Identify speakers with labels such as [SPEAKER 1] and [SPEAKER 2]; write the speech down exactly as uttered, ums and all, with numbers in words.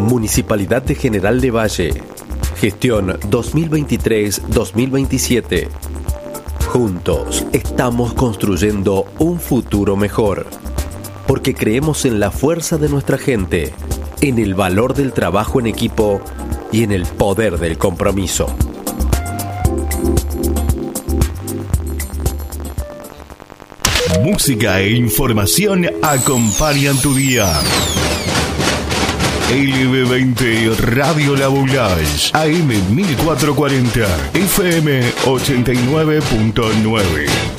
[SPEAKER 1] Municipalidad de General de Valle. Gestión dos mil veintitrés dos mil veintisiete. Juntos estamos construyendo un futuro mejor. Porque creemos en la fuerza de nuestra gente, en el valor del trabajo en equipo y en el poder del compromiso.
[SPEAKER 2] Música e información acompañan tu día. L B veinte Radio La Boulage, A M mil cuatrocientos cuarenta, F M ochenta y nueve punto nueve.